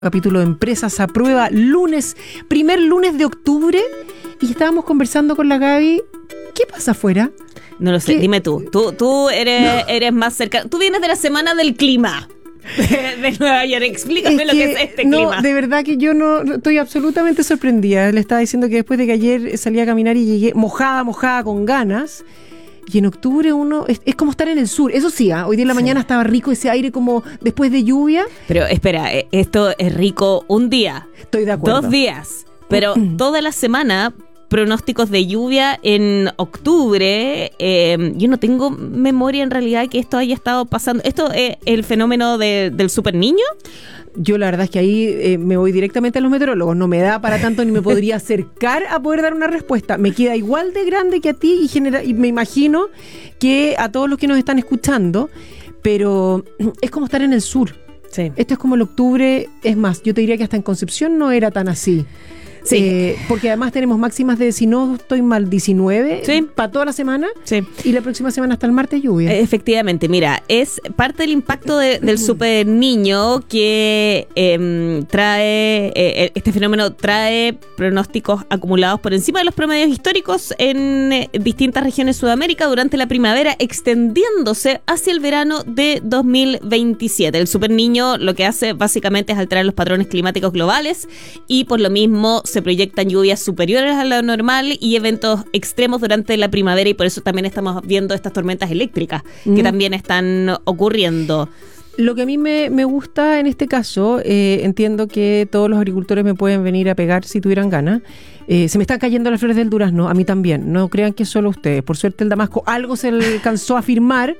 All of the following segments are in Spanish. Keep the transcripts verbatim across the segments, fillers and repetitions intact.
Capítulo de Empresas a Prueba, lunes, primer lunes de octubre, y estábamos conversando con la Gaby. ¿Qué pasa afuera? No lo sé, ¿Qué? dime tú. Tú, tú eres, no. eres más cerca. Tú vienes de la semana del clima de, de Nueva York. Explícame es lo que, que es este no, clima. De verdad que yo no estoy absolutamente sorprendida. Le estaba diciendo que después de que ayer salí a caminar y llegué mojada, mojada, con ganas. Y en octubre uno es, es como estar en el sur. Eso sí, ¿eh? Hoy día en la sí. mañana estaba rico ese aire como después de lluvia. Pero espera, esto es rico un día. Estoy de acuerdo. Dos días. Pero toda la semana, pronósticos de lluvia en octubre. Eh, yo no tengo memoria en realidad que esto haya estado pasando. ¿Esto es el fenómeno de, del super niño? Yo la verdad es que ahí eh, me voy directamente a los meteorólogos. No me da para tanto ni me podría acercar a poder dar una respuesta. Me queda igual de grande que a ti y, genera, y me imagino que a todos los que nos están escuchando, pero es como estar en el sur. Sí. Esto es como el octubre. Es más, yo te diría que hasta en Concepción no era tan así. Sí. Eh, porque además tenemos máximas de, si no estoy mal, diecinueve sí. para toda la semana. Sí. Y la próxima semana hasta el martes lluvia. Efectivamente, mira, es parte del impacto de, del super niño que eh, trae, eh, este fenómeno trae pronósticos acumulados por encima de los promedios históricos en eh, distintas regiones de Sudamérica durante la primavera, extendiéndose hacia el verano de dos mil veintisiete. El super niño lo que hace básicamente es alterar los patrones climáticos globales y por lo mismo se proyectan lluvias superiores a lo normal y eventos extremos durante la primavera, y por eso también estamos viendo estas tormentas eléctricas mm. que también están ocurriendo. Lo que a mí me, me gusta en este caso, eh, entiendo que todos los agricultores me pueden venir a pegar si tuvieran ganas. Eh, se me están cayendo las flores del durazno, a mí también. No crean que es solo ustedes. Por suerte el Damasco algo se alcanzó a firmar.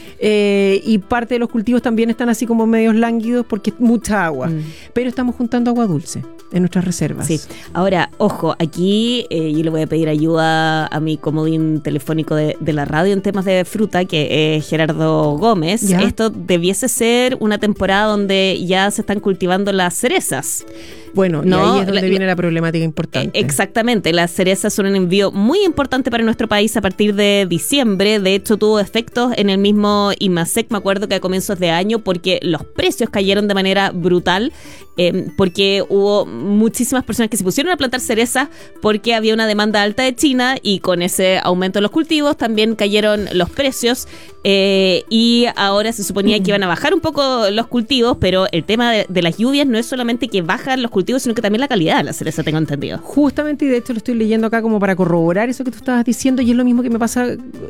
Eh, y parte de los cultivos también están así como medios lánguidos porque es mucha agua. Mm. Pero estamos juntando agua dulce en nuestras reservas. Sí. Ahora, ojo, aquí eh, yo le voy a pedir ayuda a mi comodín telefónico de, de la radio en temas de fruta, que es Gerardo Gómez. ¿Ya? Esto debiese ser una temporada donde ya se están cultivando las cerezas. Bueno, no, y ahí es donde la, viene la problemática importante. Exactamente, las cerezas son un envío muy importante para nuestro país a partir de diciembre. De hecho, tuvo efectos en el mismo IMASEC, me acuerdo que a comienzos de año, porque los precios cayeron de manera brutal, eh, porque hubo muchísimas personas que se pusieron a plantar cerezas porque había una demanda alta de China, y con ese aumento de los cultivos también cayeron los precios, eh, y ahora se suponía que iban a bajar un poco los cultivos, pero el tema de, de las lluvias no es solamente que bajan los cultivos, sino que también la calidad de la cereza, tengo entendido. Justamente, y de hecho lo estoy leyendo acá como para corroborar eso que tú estabas diciendo, y es lo mismo que me pasa,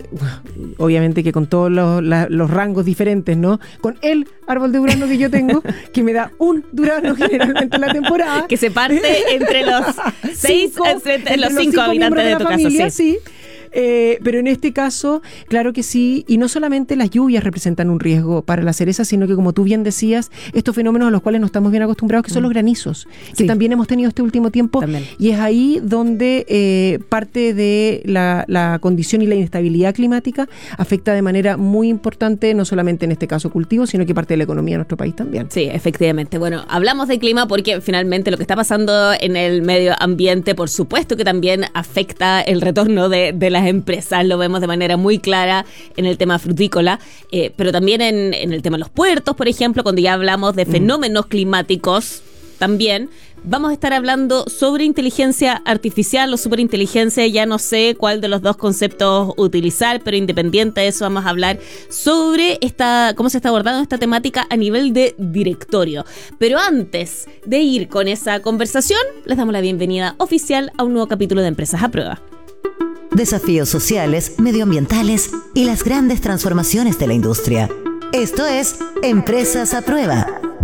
obviamente que con todos los, la, los rangos diferentes, ¿no? Con el árbol de durazno que yo tengo, que me da un durazno generalmente en la temporada. Que se parte entre los seis, cinco, entre, entre los, los cinco, cinco habitantes de, de tu familia, casa. Sí. sí. Eh, pero en este caso, claro que sí, y no solamente las lluvias representan un riesgo para la cereza, sino que, como tú bien decías, estos fenómenos a los cuales no estamos bien acostumbrados, que son mm. los granizos, sí. que también hemos tenido este último tiempo, también. Y es ahí donde eh, parte de la, la condición y la inestabilidad climática afecta de manera muy importante, no solamente en este caso cultivos, sino que parte de la economía de nuestro país también. Sí, efectivamente. Bueno, hablamos de clima porque finalmente lo que está pasando en el medio ambiente, por supuesto que también afecta el retorno de, de la empresas, lo vemos de manera muy clara en el tema frutícola, eh, pero también en, en el tema de los puertos, por ejemplo, cuando ya hablamos de fenómenos mm. climáticos, también vamos a estar hablando sobre inteligencia artificial o superinteligencia. Ya no sé cuál de los dos conceptos utilizar, pero independiente de eso, vamos a hablar sobre esta, cómo se está abordando esta temática a nivel de directorio. Pero antes de ir con esa conversación, les damos la bienvenida oficial a un nuevo capítulo de Empresas a Prueba. Desafíos sociales, medioambientales y las grandes transformaciones de la industria. Esto es Empresas a Prueba.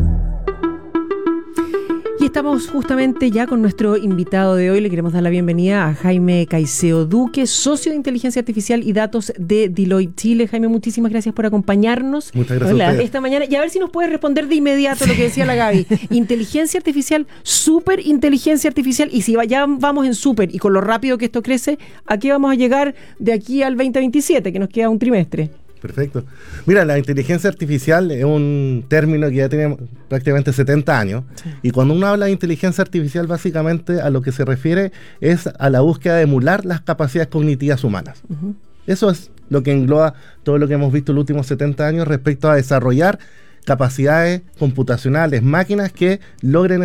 Y estamos justamente ya con nuestro invitado de hoy. Le queremos dar la bienvenida a Jaime Caicedo Duque, socio de Inteligencia Artificial y Datos de Deloitte Chile. Jaime, muchísimas gracias por acompañarnos. Muchas gracias. Hola. A Esta mañana, y a ver si nos puedes responder de inmediato lo que decía la Gaby. Inteligencia artificial, super inteligencia artificial, y si ya vamos en super y con lo rápido que esto crece, ¿a qué vamos a llegar de aquí al veinte veintisiete, que nos queda un trimestre? Perfecto. Mira, la inteligencia artificial es un término que ya tiene prácticamente setenta años, sí. Y cuando uno habla de inteligencia artificial, básicamente a lo que se refiere es a la búsqueda de emular las capacidades cognitivas humanas. Uh-huh. Eso es lo que engloba todo lo que hemos visto en los últimos setenta años respecto a desarrollar capacidades computacionales, máquinas que logren